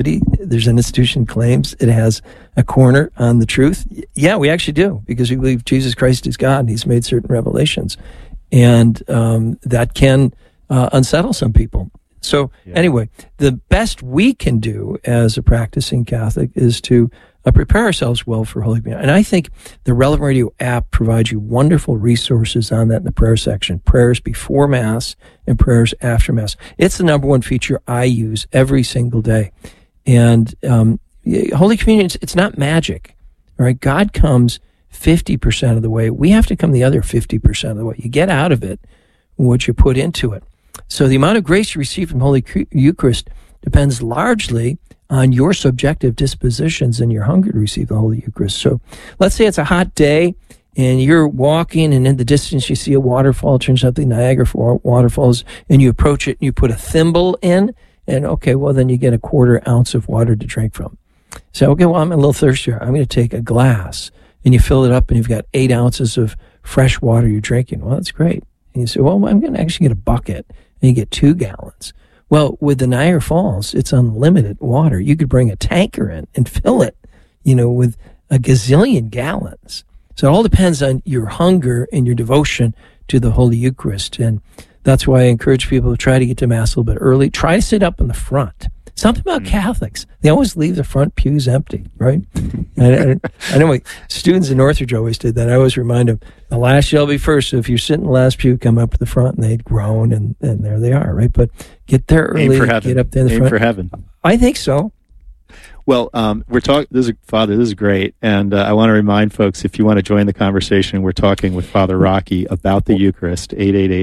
There's an institution claims it has a corner on the truth. Yeah, we actually do, because we believe Jesus Christ is God and he's made certain revelations. And that can unsettle some people. So anyway, the best we can do as a practicing Catholic is to prepare ourselves well for Holy Communion. And I think the Relevant Radio app provides you wonderful resources on that in the prayer section. Prayers before Mass and prayers after Mass. It's the number one feature I use every single day. And Holy Communion, it's not magic, all right? God comes 50% of the way. We have to come the other 50% of the way. You get out of it what you put into it. So the amount of grace you receive from Holy Eucharist depends largely on your subjective dispositions and your hunger to receive the Holy Eucharist. So let's say it's a hot day and you're walking and in the distance you see a waterfall, turns out the Niagara waterfalls, and you approach it and you put a thimble in, and okay, well then you get a 1/4 ounce of water to drink from. So, okay, well I'm a little thirstier. I'm going to take a glass, and you fill it up and you've got 8 ounces of fresh water you're drinking. Well, that's great. And you say, well, I'm going to actually get a bucket, and you get 2 gallons. Well, with the Niagara Falls, it's unlimited water. You could bring a tanker in and fill it, with a gazillion gallons. So it all depends on your hunger and your devotion to the Holy Eucharist. And that's why I encourage people to try to get to Mass a little bit early. Try to sit up in the front. Something about Catholics. They always leave the front pews empty, right? I know my students in Northridge always did that. I always remind them, the last shall be first. So if you're sitting in the last pew, come up to the front, and they'd groan, and there they are, right? But get there early, get up there in the front. Aim for heaven. I think so. Well, we're talking. Father, this is great, and I want to remind folks, if you want to join the conversation, we're talking with Father Rocky about the Eucharist.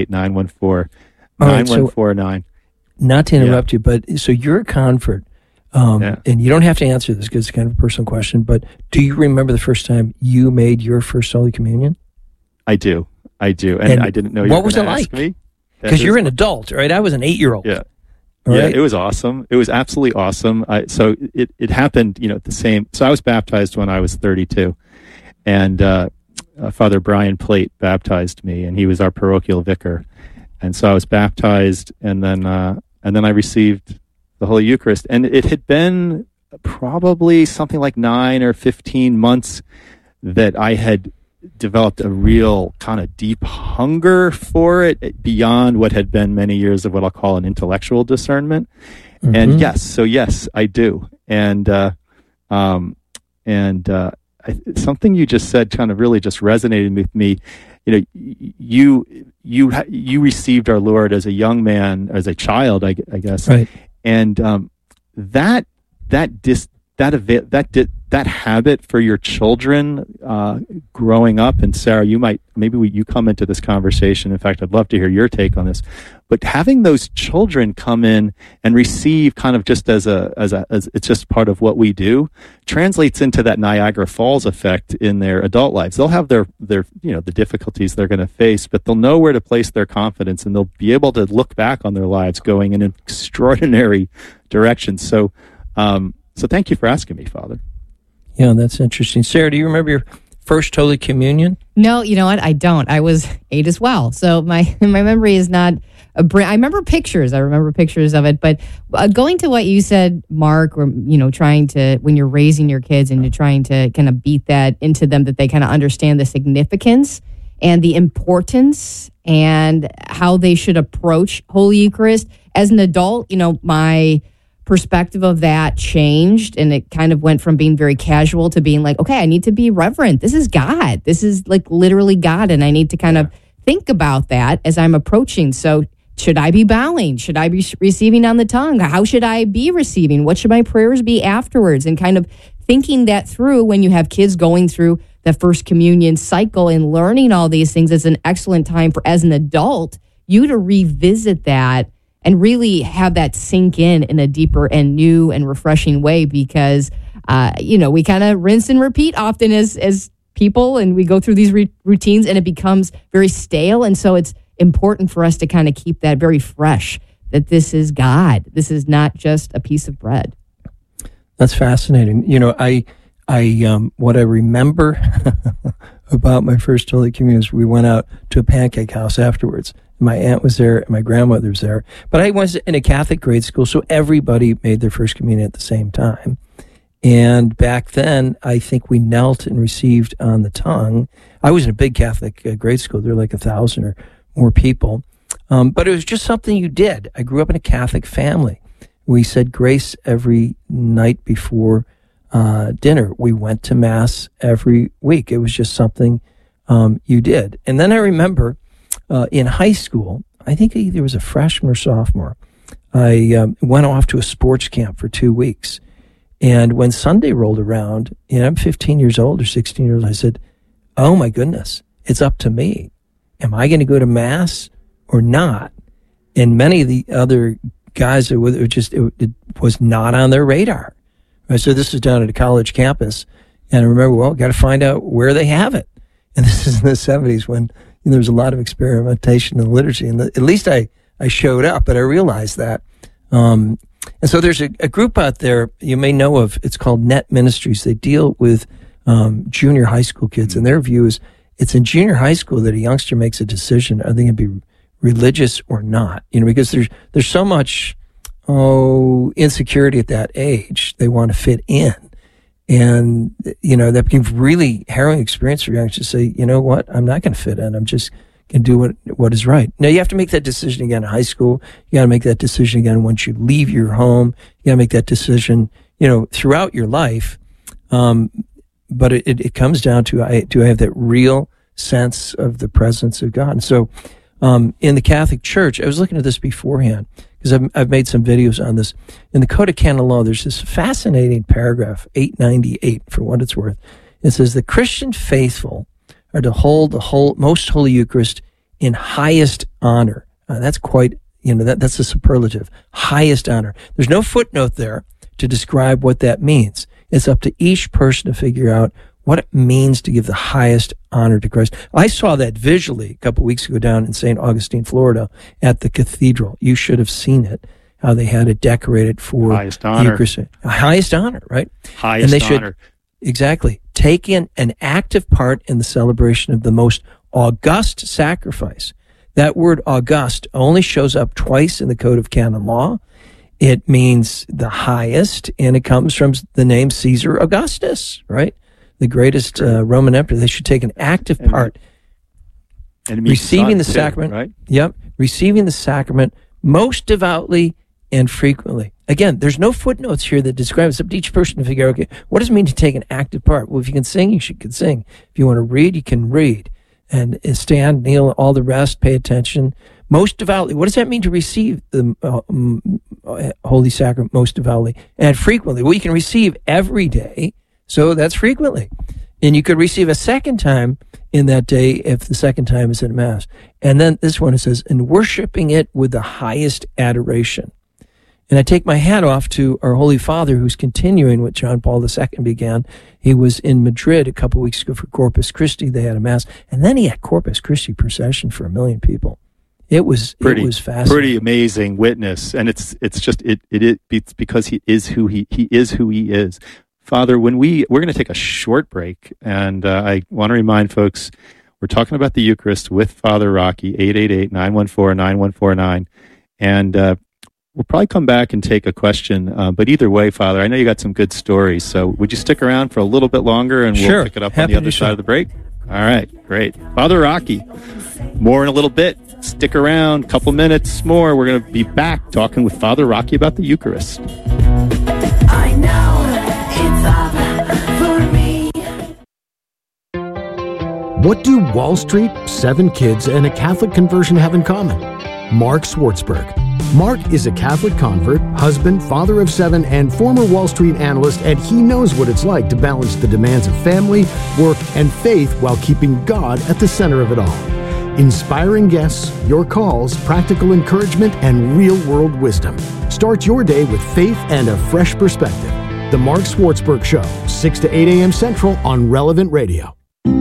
888-914-9149. Not to interrupt you, but so you're a convert, and you don't have to answer this because it's kind of a personal question, but do you remember the first time you made your first Holy Communion? I do, and I didn't know you were going to ask me. Because you're an adult, right? I was an 8-year-old. Yeah. Right? Yeah, it was awesome. It was absolutely awesome. So it happened, at the same. So I was baptized when I was 32, and Father Brian Plate baptized me, and he was our parochial vicar, and so I was baptized, and then I received the Holy Eucharist, and it had been probably something like 9 or 15 months that I had developed a real kind of deep hunger for it beyond what had been many years of what I'll call an intellectual discernment. Mm-hmm. And yes, I do. And something you just said kind of really just resonated with me. You received our Lord as a young man, as a child, I guess. Right. And that habit for your children growing up, and Sarah, you come into this conversation. In fact, I'd love to hear your take on this. But having those children come in and receive kind of just as it's just part of what we do, translates into that Niagara Falls effect in their adult lives. They'll have their the difficulties they're going to face, but they'll know where to place their confidence, and they'll be able to look back on their lives going in an extraordinary direction. So thank you for asking me, Father. Yeah, that's interesting. Sarah, do you remember your first Holy Communion? No, you know what? I don't. I was 8 as well. So my memory is not... I remember pictures. I remember pictures of it. But going to what you said, Mark, or, trying to, when you're raising your kids and you're trying to kind of beat that into them, that they kind of understand the significance and the importance and how they should approach Holy Eucharist. As an adult, my perspective of that changed, and it kind of went from being very casual to being like, okay, I need to be reverent. This is God. This is like literally God, and I need to kind of think about that as I'm approaching. So should I be bowing? Should I be receiving on the tongue? How should I be receiving? What should my prayers be afterwards? And kind of thinking that through when you have kids going through the first communion cycle and learning all these things, is an excellent time for, as an adult, you to revisit that and really have that sink in a deeper and new and refreshing way, because, we kind of rinse and repeat often as people, and we go through these routines, and it becomes very stale. And so it's important for us to kind of keep that very fresh, that this is God. This is not just a piece of bread. That's fascinating. I what I remember about my first Holy Communion is we went out to a pancake house afterwards, My aunt was there, and my grandmother was there. But I was in a Catholic grade school, so everybody made their first communion at the same time. And back then, I think we knelt and received on the tongue. I was in a big Catholic grade school. There were like 1,000 or more people. But it was just something you did. I grew up in a Catholic family. We said grace every night before dinner. We went to Mass every week. It was just something you did. And then I remember in high school, I think I either was a freshman or sophomore, I went off to a sports camp for 2 weeks. And when Sunday rolled around, I'm 15 years old or 16 years old, I said, oh my goodness, it's up to me. Am I going to go to Mass or not? And many of the other guys, it was not on their radar. So this is down at a college campus. And I remember, got to find out where they have it. And this is in the 70s when there was a lot of experimentation in liturgy. And at least I showed up, but I realized that. And so there's a group out there you may know of. It's called Net Ministries. They deal with junior high school kids. And their view is it's in junior high school that a youngster makes a decision. Are they going to be religious or not? Because there's so much insecurity at that age. They want to fit in. And, that becomes really harrowing experience for youngsters to say, you know what, I'm not going to fit in. I'm just going to do what is right. Now, you have to make that decision again in high school. You got to make that decision again once you leave your home. You got to make that decision, throughout your life. But it comes down to, do I have that real sense of the presence of God? And so, in the Catholic Church, I was looking at this beforehand because I've made some videos on this. In the Code of Canon Law, there's this fascinating paragraph, 898, for what it's worth. It says the Christian faithful are to hold the most holy Eucharist in highest honor. That's quite, that's a superlative, highest honor. There's no footnote there to describe what that means. It's up to each person to figure out what it means to give the highest honor to Christ. I saw that visually a couple of weeks ago down in St. Augustine, Florida, at the cathedral. You should have seen it, how they had it decorated for highest honor. Eucharist. Highest honor, right? Highest and they honor. Exactly. Take in an active part in the celebration of the most august sacrifice. That word august only shows up twice in the Code of Canon Law. It means the highest, and it comes from the name Caesar Augustus, right? The greatest Roman emperor. They should take an active part. And it means receiving the too, sacrament, right? Yep. Receiving the sacrament most devoutly and frequently. Again, there's no footnotes here that describe it. It's up to each person to figure out, okay, what does it mean to take an active part? Well, if you can sing, you can sing. If you want to read, you can read. And stand, kneel, all the rest, pay attention. Most devoutly. What does that mean to receive the Holy Sacrament most devoutly and frequently? Well, you can receive every day, so that's frequently. And you could receive a second time in that day if the second time is at Mass. And then this one, it says, and worshiping it with the highest adoration. And I take my hat off to our Holy Father, who's continuing what John Paul II began. He was in Madrid a couple of weeks ago for Corpus Christi. They had a Mass. And then he had Corpus Christi procession for 1 million people. It was fascinating. Pretty amazing witness. And it's because he is who he is. Father, we're going to take a short break. And I want to remind folks, we're talking about the Eucharist with Father Rocky, 888-914-9149. And we'll probably come back and take a question. But either way, Father, I know you got some good stories. So would you stick around for a little bit longer and we'll pick it up on the other side of the break? All right, great. Father Rocky, more in a little bit. Stick around, couple minutes more. We're going to be back talking with Father Rocky about the Eucharist. I know it's up for me. What do Wall Street, 7 kids, and a Catholic conversion have in common? Mark Swartzberg. Mark is a Catholic convert, husband, father of 7, and former Wall Street analyst, and he knows what it's like to balance the demands of family, work, and faith while keeping God at the center of it all. Inspiring guests, your calls, practical encouragement, and real-world wisdom. Start your day with faith and a fresh perspective. The Mark Swartzberg Show, 6 to 8 a.m. Central on Relevant Radio.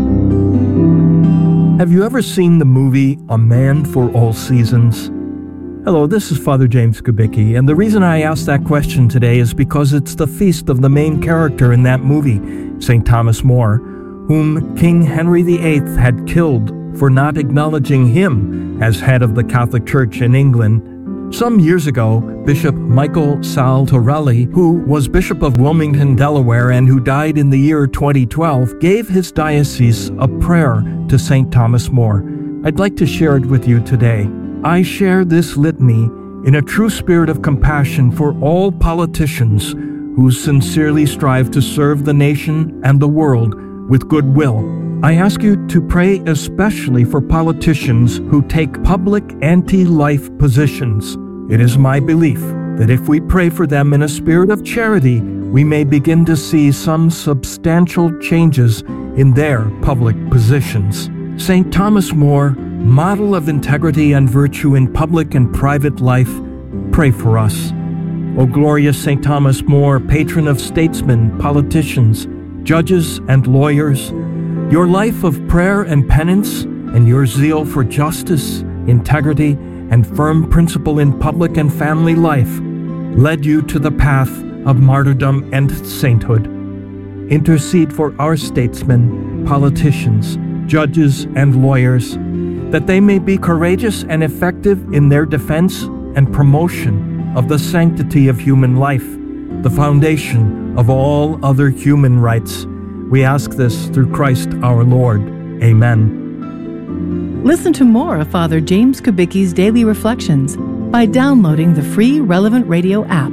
Have you ever seen the movie A Man for All Seasons? Hello, this is Father James Kubicki, and the reason I asked that question today is because it's the feast of the main character in that movie, St. Thomas More, whom King Henry VIII had killed for not acknowledging him as head of the Catholic Church in England. Some years ago, Bishop Michael Saltorelli, who was Bishop of Wilmington, Delaware, and who died in the year 2012, gave his diocese a prayer to St. Thomas More. I'd like to share it with you today. I share this litany in a true spirit of compassion for all politicians who sincerely strive to serve the nation and the world with goodwill. I ask you to pray especially for politicians who take public anti-life positions. It is my belief that if we pray for them in a spirit of charity, we may begin to see some substantial changes in their public positions. St. Thomas More, model of integrity and virtue in public and private life, pray for us. O glorious St. Thomas More, patron of statesmen, politicians, judges, and lawyers, your life of prayer and penance and your zeal for justice, integrity, and firm principle in public and family life led you to the path of martyrdom and sainthood. Intercede for our statesmen, politicians, judges, and lawyers, that they may be courageous and effective in their defense and promotion of the sanctity of human life, the foundation of all other human rights. We ask this through Christ our Lord. Amen. Listen to more of Father James Kubicki's Daily Reflections by downloading the free Relevant Radio app.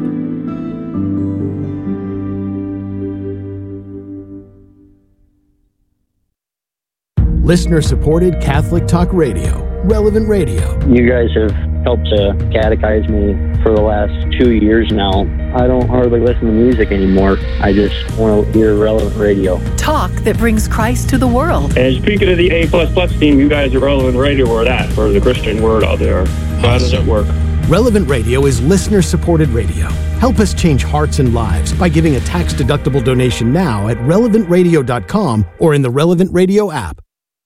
Listener-supported Catholic Talk Radio, Relevant Radio. You guys have helped to catechize me for the last 2 years now. I don't hardly listen to music anymore. I just want to hear Relevant Radio. Talk that brings Christ to the world. And speaking of the A++ team, you guys are Relevant Radio or that, for the Christian word out there. How does it work? Relevant Radio is listener-supported radio. Help us change hearts and lives by giving a tax-deductible donation now at relevantradio.com or in the Relevant Radio app.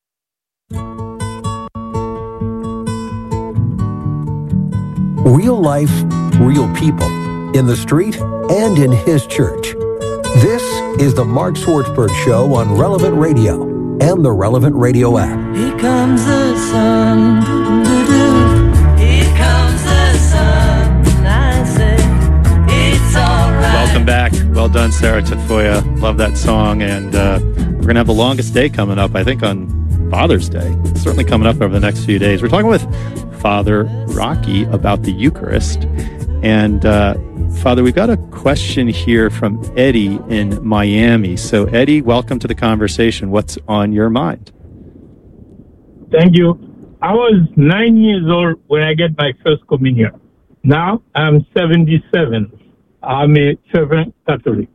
Real life, real people, in the street and in his church. This is the Mark Swartzberg Show on Relevant Radio and the Relevant Radio app. Here comes the sun, here comes the sun, I say, it's alright. Welcome back. Well done, Sarah Tafoya. Love that song. And we're going to have the longest day coming up, I think, on Father's Day. It's certainly coming up over the next few days. We're talking with Father Rocky about the Eucharist. And Father, we've got a question here from Eddie in Miami. So Eddie, welcome to the conversation. What's on your mind? Thank you. I was 9 years old when I get my first communion. Now I'm 77. I'm a fervent Catholic.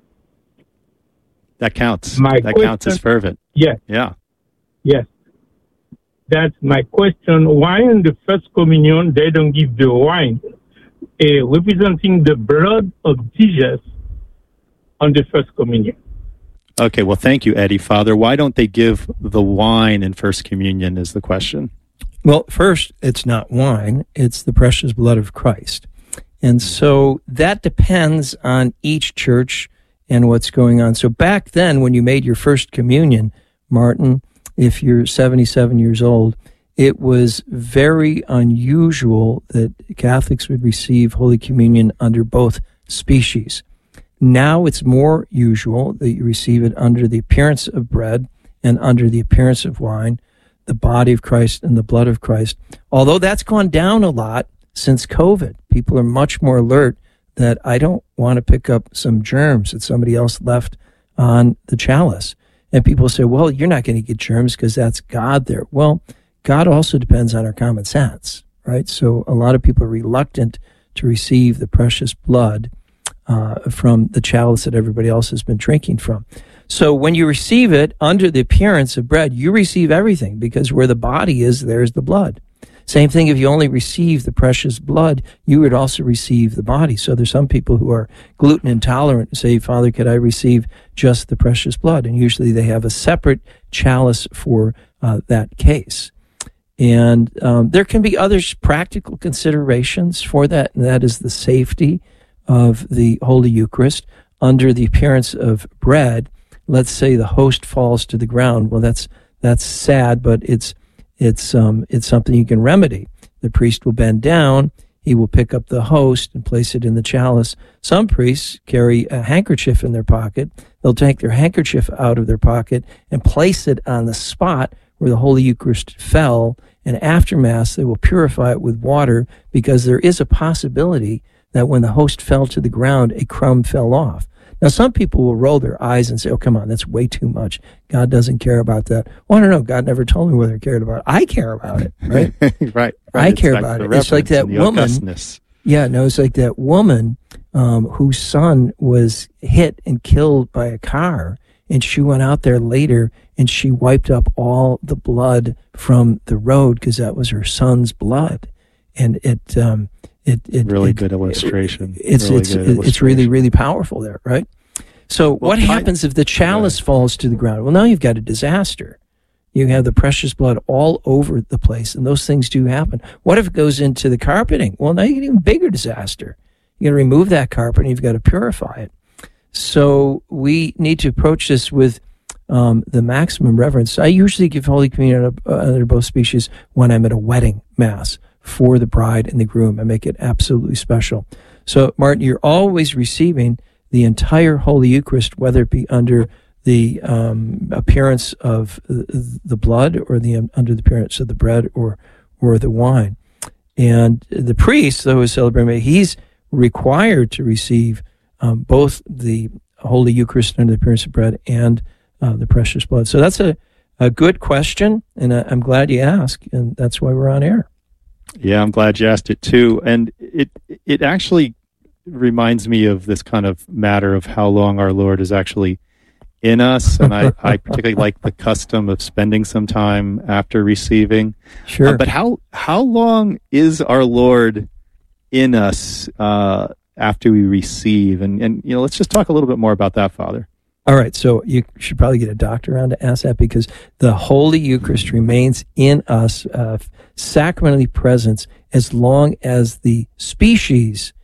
That counts. That counts as fervent. Yes. Yeah. Yes. That's my question. Why in the first communion they don't give the wine representing the blood of Jesus on the first communion? Okay, well, thank you, Eddie. Father, why don't they give the wine in First Communion is the question. Well, first, it's not wine. It's the precious blood of Christ. And so that depends on each church and what's going on. So back then, when you made your first communion, Martin, if you're 77 years old, it was very unusual that Catholics would receive Holy Communion under both species. Now it's more usual that you receive it under the appearance of bread and under the appearance of wine, the body of Christ and the blood of Christ. Although that's gone down a lot since COVID. People are much more alert that I don't want to pick up some germs that somebody else left on the chalice. And people say, well, you're not going to get germs because that's God there. Well, God also depends on our common sense, right? So a lot of people are reluctant to receive the precious blood from the chalice that everybody else has been drinking from. So when you receive it under the appearance of bread, you receive everything because where the body is, there's the blood. Same thing if you only receive the precious blood, you would also receive the body. So there's some people who are gluten intolerant and say, Father, could I receive just the precious blood? And usually they have a separate chalice for that case. And there can be other practical considerations for that, and that is the safety of the Holy Eucharist. Under the appearance of bread, let's say the host falls to the ground. Well, that's sad, but it's it's something you can remedy. The priest will bend down. He will pick up the host and place it in the chalice. Some priests carry a handkerchief in their pocket. They'll take their handkerchief out of their pocket and place it on the spot where the Holy Eucharist fell. And after Mass, they will purify it with water, because there is a possibility that when the host fell to the ground, a crumb fell off. Now, some people will roll their eyes and say, oh, come on, that's way too much. God doesn't care about that. Well, I don't know. God never told me whether he cared about it. I care about it, right? right. I care about it. It's like that woman. Yeah, no, it's like that woman whose son was hit and killed by a car, and she went out there later and she wiped up all the blood from the road because that was her son's blood. And it really good illustration. It's really, really powerful there, right? So what happens if the chalice falls to the ground? Well, now you've got a disaster. You have the precious blood all over the place, and those things do happen. What if it goes into the carpeting? Well, now you get an even bigger disaster. You got to remove that carpet, and you've got to purify it. So we need to approach this with the maximum reverence. I usually give Holy Communion under both species when I'm at a wedding Mass for the bride and the groom. I make it absolutely special. So, Martin, you're always receiving the entire Holy Eucharist, whether it be under the appearance of the blood or under the appearance of the bread or the wine. And the priest, though, is celebrating, he's required to receive both the Holy Eucharist under the appearance of bread and the precious blood. So that's a good question, and I'm glad you asked, and that's why we're on air. Yeah, I'm glad you asked it too. And it actually reminds me of this kind of matter of how long our Lord is actually in us. And I particularly like the custom of spending some time after receiving. Sure. But how long is our Lord in us after we receive? And let's just talk a little bit more about that, Father. All right, so you should probably get a doctor around to ask that, because the Holy Eucharist remains in us, sacramentally present, as long as the species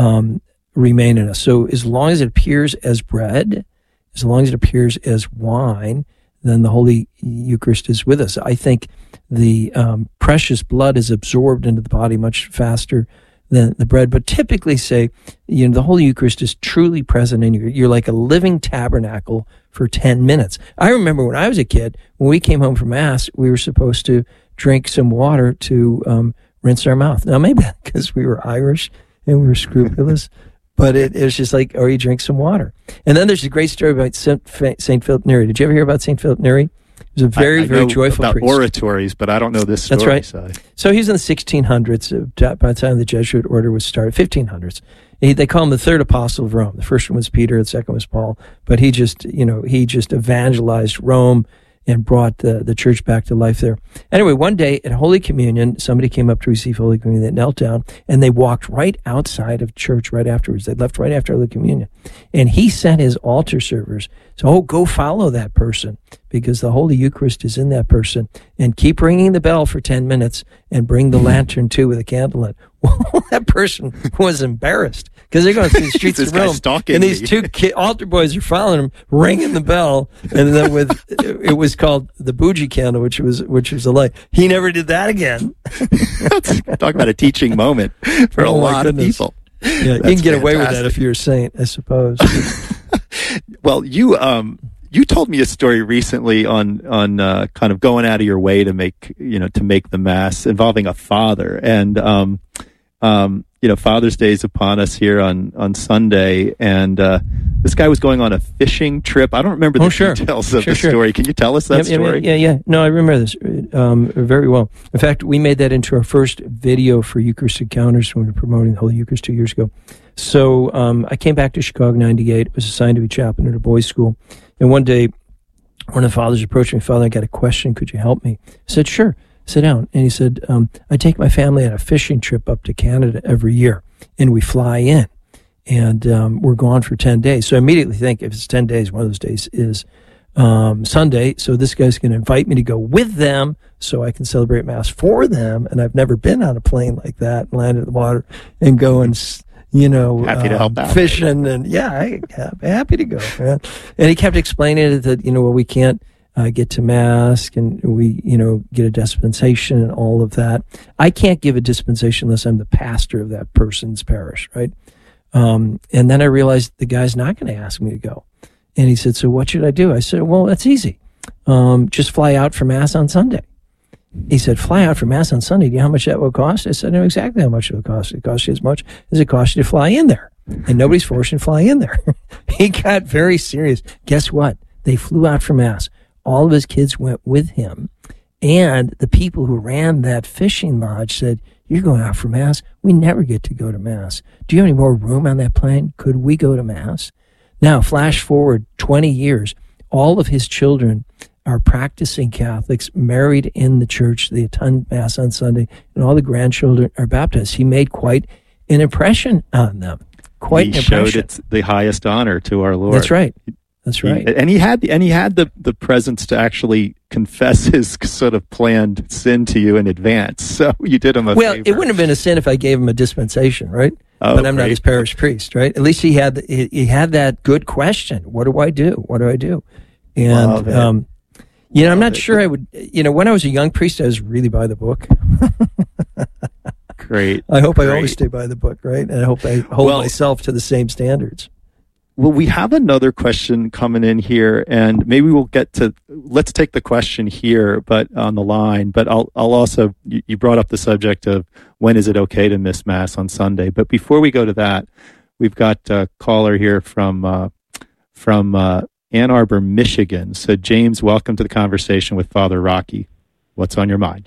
remain in us. So as long as it appears as bread, as long as it appears as wine, then the Holy Eucharist is with us. I think the precious blood is absorbed into the body much faster than the bread, but typically say, the Holy Eucharist is truly present in you. You're like a living tabernacle for 10 minutes. I remember when I was a kid, when we came home from Mass, we were supposed to drink some water to rinse our mouth. Now, maybe because we were Irish and we were scrupulous, but it was just like, you drink some water. And then there's a great story about St. Philip Neri. Did you ever hear about St. Philip Neri? He was a very, very joyful about priest. Oratories, but I don't know this story. That's right. So he's in the 1600s, by the time the Jesuit order was started, 1500s. They call him the third apostle of Rome. The first one was Peter, the second was Paul. But he just evangelized Rome and brought the church back to life there. Anyway, one day at Holy Communion, somebody came up to receive Holy Communion. They knelt down, and they walked right outside of church right afterwards. They left right after Holy Communion. And he sent his altar servers, go follow that person, because the Holy Eucharist is in that person, and keep ringing the bell for 10 minutes and bring the lantern too with a candle in it. Well, that person was embarrassed, because they're going through the streets of Rome, and these two altar boys are following him, ringing the bell, and then it was called the bougie candle, which was a light. He never did that again. Talk about a teaching moment for a lot of people. Yeah, you can get away with that if you're a saint, I suppose. Well, you told me a story recently on kind of going out of your way to make the Mass involving a father, and Father's Day is upon us here on Sunday, and this guy was going on a fishing trip. I don't remember the details of the story. Can you tell us that story? Yeah. No, I remember this very well. In fact, we made that into our first video for Eucharist Encounters when we were promoting the Holy Eucharist 2 years ago. So I came back to Chicago in 98, was assigned to be chaplain at a boys' school, and one day one of the fathers approached me, Father, I got a question, could you help me? I said, sure. Sit down. And he said, I take my family on a fishing trip up to Canada every year, and we fly in, and we're gone for 10 days. So I immediately think, if it's 10 days, one of those days is Sunday, so this guy's going to invite me to go with them so I can celebrate Mass for them, and I've never been on a plane like that and land in the water and go and happy to help out. Fishing, and I'm happy to go, man. And he kept explaining it that, we can't get to Mass, and we, get a dispensation and all of that. I can't give a dispensation unless I'm the pastor of that person's parish, right? And then I realized the guy's not going to ask me to go. And he said, so what should I do? I said, well, that's easy. Just fly out for Mass on Sunday. He said, fly out for Mass on Sunday. Do you know how much that would cost? I said, I know exactly how much it would cost. It costs you as much as it costs you to fly in there. And nobody's forced you to fly in there. He got very serious. Guess what? They flew out for Mass. All of his kids went with him. And the people who ran that fishing lodge said, you're going out for Mass? We never get to go to Mass. Do you have any more room on that plane? Could we go to Mass? Now, flash forward 20 years. All of his children are practicing Catholics, married in the church. They attend Mass on Sunday, and all the grandchildren are baptized. He made quite an impression on them. Quite an impression. He showed it's the highest honor to our Lord. That's right. That's right. And he had the presence to actually confess his sort of planned sin to you in advance. So you did him a favor. It wouldn't have been a sin if I gave him a dispensation, right? Oh, but I'm not his parish priest, right? At least he had that good question. What do I do? What do I do? And I'm not sure I would. When I was a young priest, I was really by the book. Great. I hope I always stay by the book, right? And I hope I hold myself to the same standards. Well, we have another question coming in here, and maybe we'll let's take the question here, but on the line. But I'll also, you brought up the subject of when is it okay to miss Mass on Sunday. But before we go to that, we've got a caller here from Ann Arbor, Michigan. So James, welcome to the conversation with Father Rocky. What's on your mind?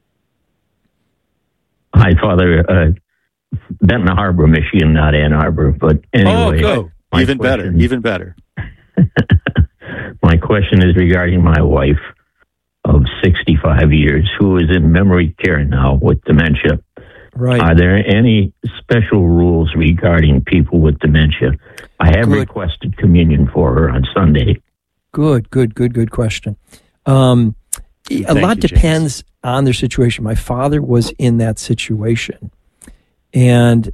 Hi, Father. Benton Harbor, Michigan, not Ann Arbor, but anyway. Oh, go. Even better. My question is regarding my wife of 65 years who is in memory care now with dementia. Right. Are there any special rules regarding people with dementia? I have requested communion for her on Sunday. Good question. A lot depends on their situation. My father was in that situation. And,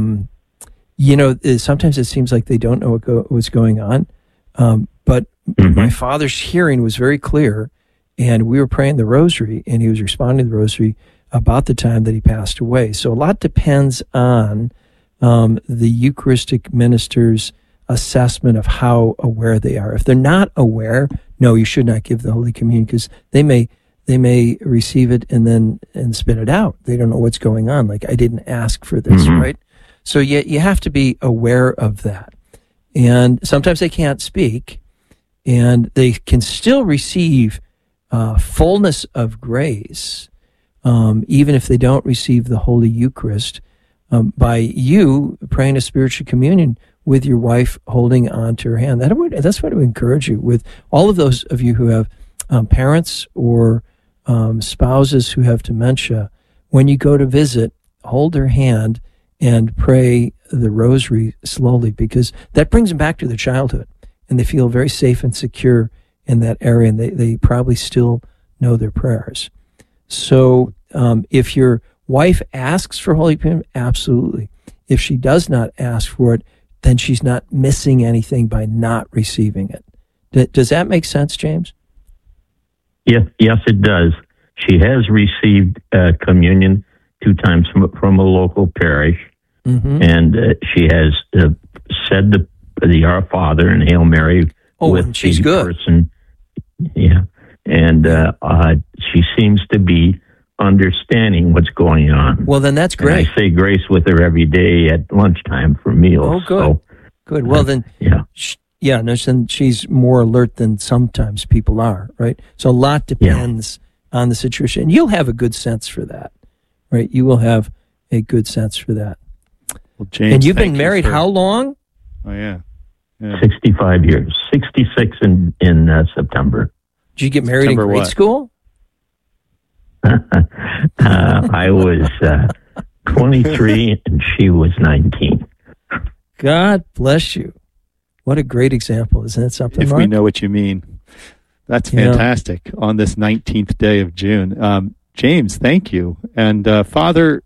sometimes it seems like they don't know what's going on. But my father's hearing was very clear, and we were praying the rosary, and he was responding to the rosary about the time that he passed away. So a lot depends on the Eucharistic minister's assessment of how aware they are. If they're not aware, no, you should not give the Holy Communion, because they may receive it and spit it out. They don't know what's going on. Like, I didn't ask for this, right? So you have to be aware of that. And sometimes they can't speak, and they can still receive fullness of grace, even if they don't receive the Holy Eucharist, by you praying a spiritual communion with your wife holding on to her hand. That's what I would encourage you with all of those of you who have parents or spouses who have dementia. When you go to visit, hold their hand and pray the rosary slowly, because that brings them back to their childhood, and they feel very safe and secure in that area, and they probably still know their prayers. So if your wife asks for Holy Communion, absolutely. If she does not ask for it, then she's not missing anything by not receiving it. Does that make sense, James? Yes, it does. She has received communion 2 times from a local parish, and she has said the Our Father and Hail Mary with she's the good. person. Yeah, and she seems to be understanding what's going on. Well, then that's great. And I say grace with her every day at lunchtime for meals. Oh, good. So, good. Well, then, then she's more alert than sometimes people are, right? So a lot depends on the situation. And you'll have a good sense for that, right? You will have a good sense for that. Well, James, and you've been married how long? Oh, yeah. 65 years. 66 in September. Did you get married in grade school? I was 23 and she was 19. God bless you. What a great example. Isn't it something, If Mark? we know what you mean. That's fantastic on this 19th day of June. James, thank you. And Father,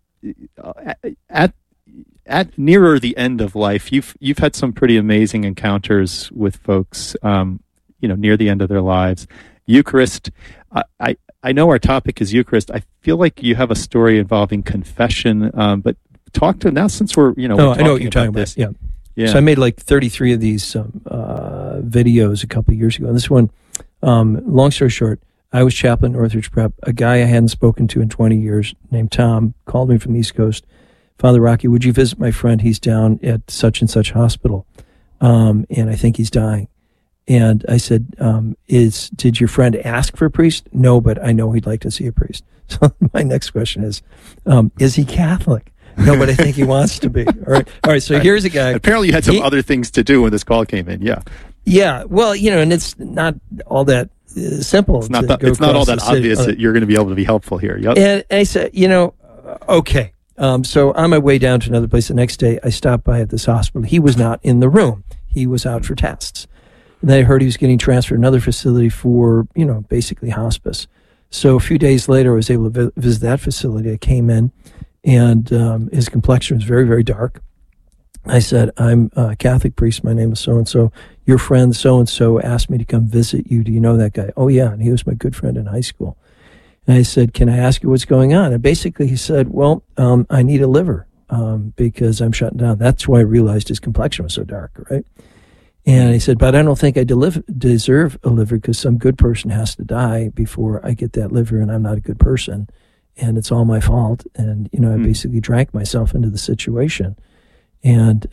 at nearer the end of life, you've had some pretty amazing encounters with folks, near the end of their lives. Eucharist. I know our topic is Eucharist. I feel like you have a story involving confession, but talk to now since we're I know what you're talking about. Yeah. So I made like 33 of these videos a couple of years ago. And this one, long story short, I was chaplain at Northridge Prep. A guy I hadn't spoken to in 20 years named Tom called me from the East Coast. Father Rocky, would you visit my friend? He's down at such and such hospital, and I think he's dying. And I said, did your friend ask for a priest? No, but I know he'd like to see a priest. So my next question is he Catholic? No, but I think he wants to be. All right. So here's a guy. Apparently, you had some other things to do when this call came in. Yeah. Yeah. Well, and it's not all that simple. It's not all that obvious that you're going to be able to be helpful here. Yep. And I said, okay. So on my way down to another place the next day, I stopped by at this hospital. He was not in the room. He was out for tests. And then I heard he was getting transferred to another facility for, basically hospice. So a few days later, I was able to visit that facility. I came in, and his complexion was very, very dark. I said, I'm a Catholic priest. My name is so-and-so. Your friend so-and-so asked me to come visit you. Do you know that guy? Oh, yeah. And he was my good friend in high school. And I said, can I ask you what's going on? And basically he said, well, I need a liver because I'm shutting down. That's why I realized his complexion was so dark, right? And he said, but I don't think I deserve a liver because some good person has to die before I get that liver, and I'm not a good person. And it's all my fault. And, I basically drank myself into the situation. And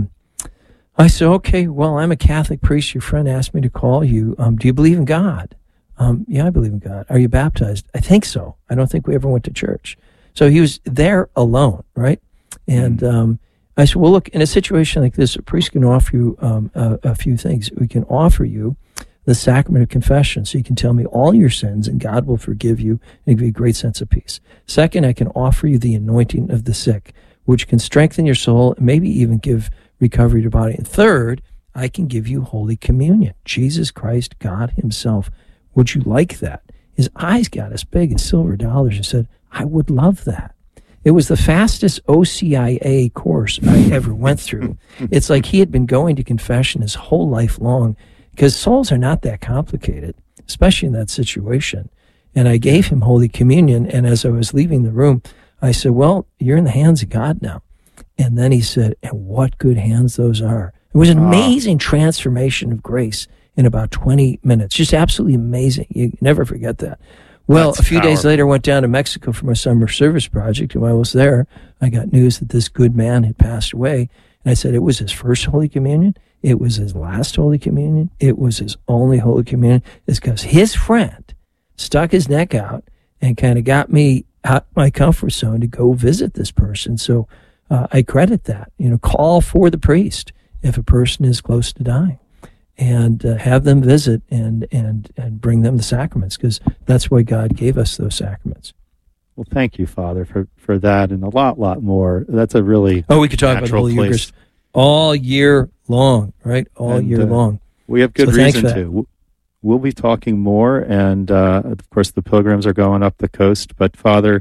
I said, okay, well, I'm a Catholic priest. Your friend asked me to call you. Do you believe in God? Yeah, I believe in God. Are you baptized? I think so. I don't think we ever went to church. So he was there alone, right? And I said, well, look, in a situation like this, a priest can offer you a few things. We can offer you the sacrament of confession, so you can tell me all your sins, and God will forgive you and give you a great sense of peace. Second, I can offer you the anointing of the sick, which can strengthen your soul and maybe even give recovery to your body. And third, I can give you Holy Communion. Jesus Christ, God himself. Would you like that? His eyes got as big as silver dollars and said, I would love that. It was the fastest OCIA course I ever went through. It's like he had been going to confession his whole life long, because souls are not that complicated, especially in that situation. And I gave him Holy Communion, and as I was leaving the room, I said, well, you're in the hands of God now. And then he said, and what good hands those are. It was an amazing transformation of grace in about 20 minutes. Just absolutely amazing. You never forget that. Well, a few days later, I went down to Mexico for my summer service project, and while I was there, I got news that this good man had passed away. And I said, it was his first Holy Communion. It was his last Holy Communion. It was his only Holy Communion. It's because his friend stuck his neck out and kind of got me out my comfort zone to go visit this person. So I credit that. Call for the priest if a person is close to dying, and have them visit and bring them the sacraments, because that's why God gave us those sacraments. Well, thank you, Father, for that and a lot more. That's a really we could talk about the Holy Eucharist all year long, right? All year long. We have good reason to. We'll be talking more, and of course, the pilgrims are going up the coast. But Father,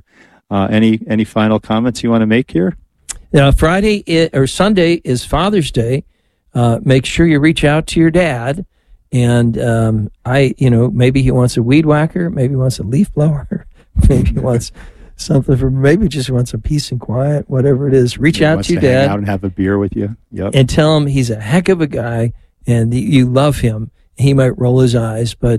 any final comments you want to make here? Now, Sunday is Father's Day. Make sure you reach out to your dad, and maybe he wants a weed whacker, maybe he wants a leaf blower, maybe he wants something maybe just wants some peace and quiet, whatever it is. Reach out to your dad, hang out and have a beer with you. Yep. And tell him he's a heck of a guy and you love him. He might roll his eyes, but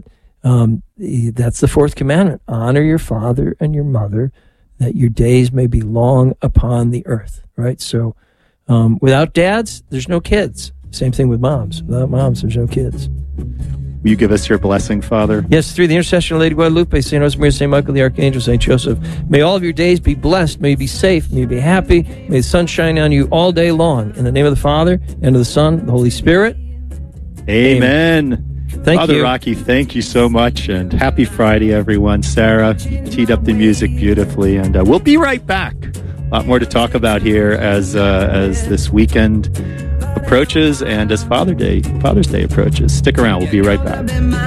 that's the fourth commandment: honor your father and your mother, that your days may be long upon the earth. Right? So without dads, there's no kids. Same thing with moms. Without moms, there's no kids. Will you give us your blessing, Father? Yes, through the intercession of Lady Guadalupe, St. Josemaria, St. Michael the Archangel, St. Joseph, may all of your days be blessed, may you be safe, may you be happy, may the sun shine on you all day long. In the name of the Father, and of the Son, and the Holy Spirit. Amen. Thank Father you. Rocky, thank you so much, and happy Friday, everyone. Sarah teed up the music beautifully, and we'll be right back. A lot more to talk about here as this weekend approaches and as Father's Day approaches. Stick around. We'll be right back.